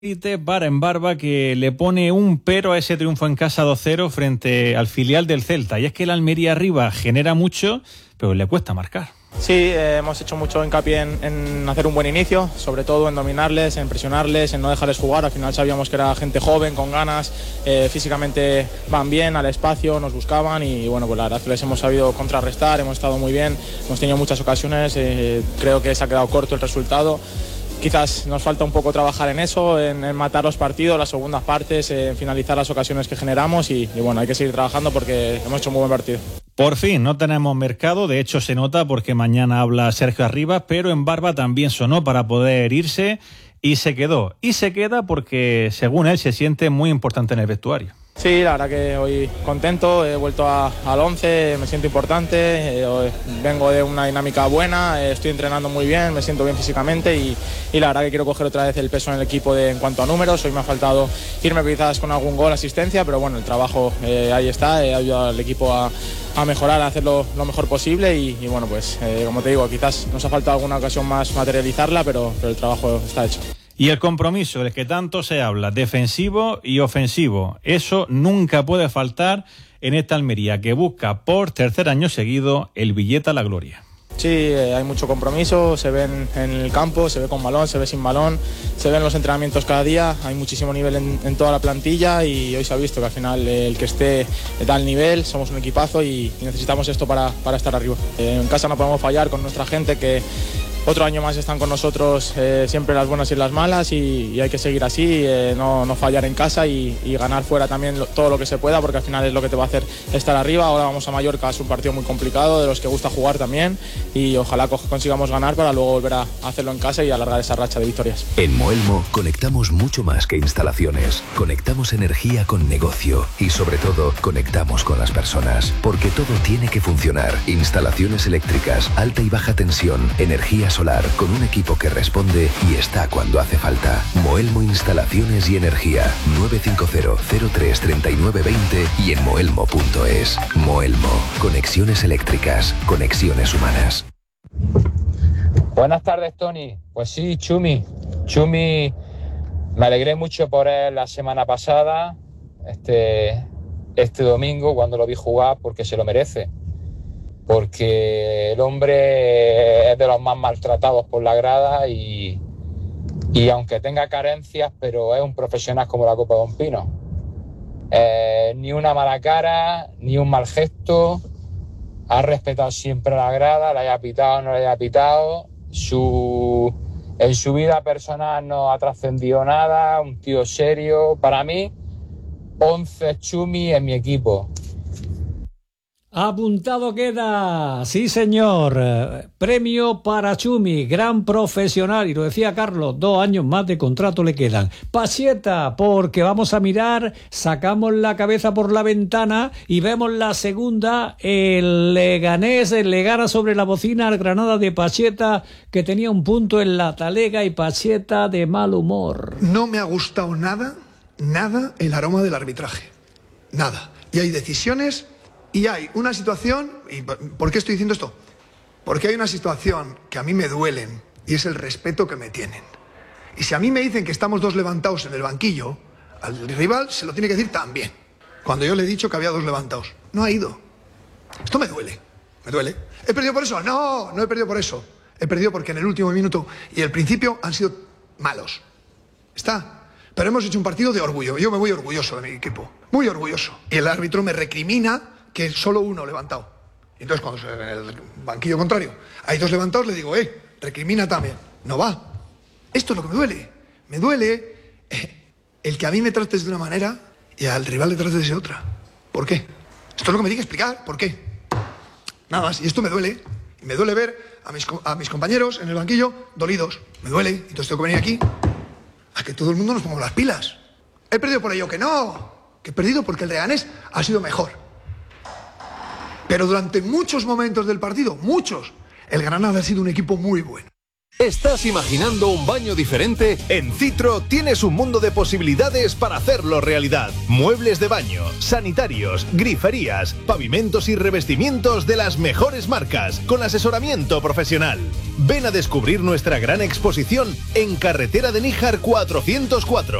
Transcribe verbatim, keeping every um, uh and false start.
Bar en Barba, que le pone un pero a ese triunfo en casa dos cero frente al filial del Celta, y es que el Almería arriba genera mucho, pero le cuesta marcar. Sí, eh, hemos hecho mucho hincapié en, en hacer un buen inicio, sobre todo en dominarles, en presionarles, en no dejarles jugar. Al final sabíamos que era gente joven, con ganas, eh, físicamente van bien al espacio, nos buscaban y bueno, pues la verdad es que les hemos sabido contrarrestar, hemos estado muy bien, hemos tenido muchas ocasiones, eh, creo que se ha quedado corto el resultado. Quizás nos falta un poco trabajar en eso, en, en matar los partidos, las segundas partes, en finalizar las ocasiones que generamos y, y bueno, hay que seguir trabajando porque hemos hecho un muy buen partido. Por fin, no tenemos mercado, de hecho se nota porque mañana habla Sergio Arribas, pero en Barba también sonó para poder irse y se quedó. Y se queda porque, según él, se siente muy importante en el vestuario. Sí, la verdad que hoy contento, he vuelto a, al once, me siento importante, eh, vengo de una dinámica buena, eh, estoy entrenando muy bien, me siento bien físicamente y, y la verdad que quiero coger otra vez el peso en el equipo de, en cuanto a números. Hoy me ha faltado irme quizás con algún gol, asistencia, pero bueno, el trabajo eh, ahí está, he ayudado al equipo a, a mejorar, a hacerlo lo mejor posible y, y bueno, pues eh, como te digo, quizás nos ha faltado alguna ocasión más materializarla, pero, pero el trabajo está hecho. Y el compromiso del que tanto se habla, defensivo y ofensivo, eso nunca puede faltar en esta Almería que busca por tercer año seguido el billete a la gloria. Sí, eh, hay mucho compromiso, se ve en, en el campo, se ve con balón, se ve sin balón, se ven los entrenamientos cada día, hay muchísimo nivel en, en toda la plantilla y hoy se ha visto que al final eh, el que esté da el nivel, somos un equipazo y, y necesitamos esto para, para estar arriba. Eh, en casa no podemos fallar con nuestra gente que otro año más están con nosotros, eh, siempre las buenas y las malas y, y hay que seguir así, eh, no, no fallar en casa y, y ganar fuera también lo, todo lo que se pueda porque al final es lo que te va a hacer estar arriba. Ahora vamos a Mallorca, es un partido muy complicado, de los que gusta jugar también y ojalá consigamos ganar para luego volver a hacerlo en casa y alargar esa racha de victorias. En Moelmo conectamos mucho más que instalaciones, conectamos energía con negocio y sobre todo conectamos con las personas, porque todo tiene que funcionar. Instalaciones eléctricas, alta y baja tensión, energía solar, con un equipo que responde y está cuando hace falta. Moelmo Instalaciones y Energía, nueve cinco cero, cero tres, tres nueve dos cero y en moelmo punto es. Moelmo, conexiones eléctricas, conexiones humanas. Buenas tardes, Tony. Pues sí, Chumi. Chumi, me alegré mucho por él la semana pasada, este, este domingo, cuando lo vi jugar, porque se lo merece. Porque el hombre es de los más maltratados por la grada y, y aunque tenga carencias, pero es un profesional como la copa de un pino. Eh, ni una mala cara, ni un mal gesto, ha respetado siempre la grada, la haya pitado o no la haya pitado, su, en su vida personal no ha trascendido nada, un tío serio. Para mí, once Chumi en mi equipo. Apuntado queda, sí señor, premio para Chumi, gran profesional, y lo decía Carlos, dos años más de contrato le quedan. Pacheta, porque vamos a mirar, sacamos la cabeza por la ventana y vemos la segunda, el Leganés le gana sobre la bocina al Granada de Pacheta, que tenía un punto en la talega y Pacheta de mal humor. No me ha gustado nada, nada el aroma del arbitraje, nada, y hay decisiones. Y hay una situación, ¿y por qué estoy diciendo esto? Porque hay una situación que a mí me duelen y es el respeto que me tienen. Y si a mí me dicen que estamos dos levantados en el banquillo, al rival se lo tiene que decir también. Cuando yo le he dicho que había dos levantados, no ha ido. Esto me duele, me duele. ¿He perdido por eso? No, no he perdido por eso. He perdido porque en el último minuto y el principio han sido malos. Está. Pero hemos hecho un partido de orgullo. Yo me voy orgulloso de mi equipo, muy orgulloso. Y el árbitro me recrimina que solo uno levantado. Entonces, cuando en el banquillo contrario hay dos levantados, le digo, eh, recrimina también. No va. Esto es lo que me duele. Me duele eh, el que a mí me trates de una manera y al rival le trates de otra. ¿Por qué? Esto es lo que me tiene que explicar. ¿Por qué? Nada más. Y esto me duele. Y me duele ver a mis, a mis compañeros en el banquillo dolidos. Me duele. Entonces tengo que venir aquí a que todo el mundo nos ponga las pilas. ¿He perdido por ello? Que no. Que he perdido porque el Leganés ha sido mejor. Pero durante muchos momentos del partido, muchos, el Granada ha sido un equipo muy bueno. ¿Estás imaginando un baño diferente? En Citro tienes un mundo de posibilidades para hacerlo realidad. Muebles de baño, sanitarios, griferías, pavimentos y revestimientos de las mejores marcas, con asesoramiento profesional. Ven a descubrir nuestra gran exposición en Carretera de Níjar cuatrocientos cuatro.